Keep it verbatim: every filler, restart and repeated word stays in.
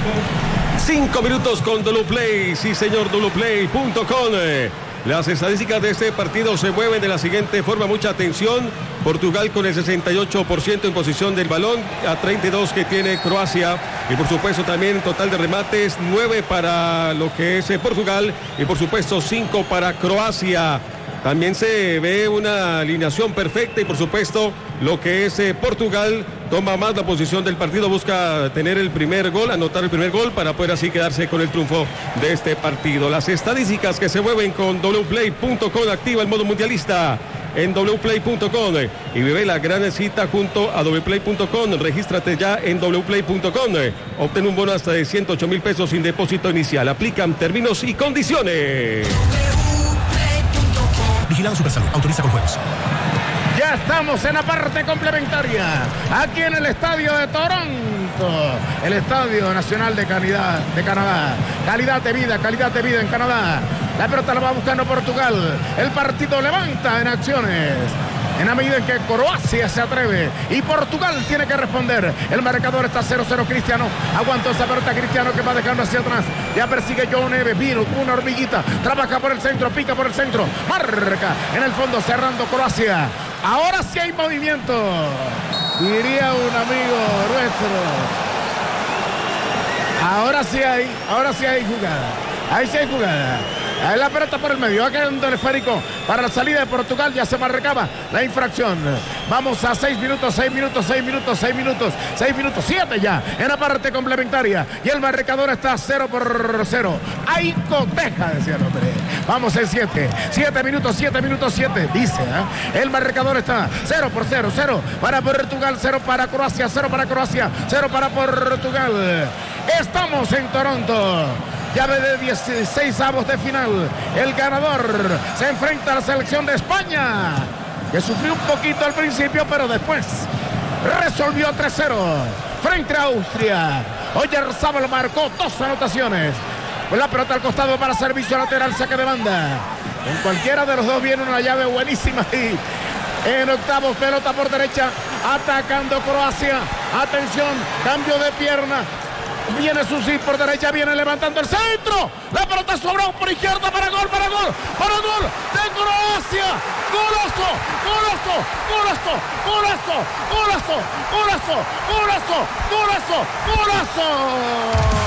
Cinco minutos con Doluplay, sí señor, Doluplay punto com. Las estadísticas de este partido se mueven de la siguiente forma, mucha atención. Portugal con el sesenta y ocho por ciento en posición del balón, a treinta y dos que tiene Croacia. Y por supuesto también total de remates, nueve para lo que es Portugal y por supuesto cinco para Croacia. También se ve una alineación perfecta y por supuesto lo que es eh, Portugal toma más la posición del partido, busca tener el primer gol, anotar el primer gol para poder así quedarse con el triunfo de este partido. Las estadísticas que se mueven con Doluplay punto com, activa el modo mundialista en Doluplay punto com y vive la gran cita junto a Doluplay punto com. Regístrate ya en Doluplay punto com. Obtén un bono hasta de ciento ocho mil pesos sin depósito inicial. Aplican términos y condiciones. Vigilado Supersalud, autoriza con juegos. Ya estamos en la parte complementaria, aquí en el estadio de Toronto, el Estadio Nacional de Calidad de Canadá. Calidad de vida, calidad de vida en Canadá. La pelota la va buscando Portugal. El partido levanta en acciones. En la medida en que Croacia se atreve y Portugal tiene que responder. El marcador está cero cero. Cristiano aguantó esa pelota. Cristiano que va dejando hacia atrás. Ya persigue João Neves. Vino una hormiguita. Trabaja por el centro. Pica por el centro. Marca en el fondo cerrando Croacia. Ahora sí hay movimiento. Diría un amigo nuestro. Ahora sí hay. Ahora sí hay jugada. Ahí sí hay jugada. Ahí la pelota por el medio, va quedando el esférico para la salida de Portugal, ya se marcaba la infracción. Vamos a seis minutos, seis minutos, seis minutos, seis minutos, seis minutos, siete ya en la parte complementaria. Y el marcador está cero por cero. Hay coteja, decía el hombre. Vamos en siete, siete minutos, siete minutos, siete, dice. ¿eh? El marcador está cero por cero, cero para Portugal, cero para Croacia, cero para Croacia, cero para Portugal. Estamos en Toronto. Llave de dieciséis avos de final. El ganador se enfrenta a la selección de España, que sufrió un poquito al principio, pero después resolvió tres cero frente a Austria. Oyarzábal marcó dos anotaciones. Con la pelota al costado para servicio lateral, saque de banda. En cualquiera de los dos viene una llave buenísima y en octavos, pelota por derecha, atacando Croacia. Atención, cambio de pierna. Viene Susi por derecha, viene levantando el centro. La pelota sobró por izquierda para gol, para gol, para gol de Croacia. Golazo, golazo, golazo, golazo, golazo, golazo, golazo, golazo, golazo.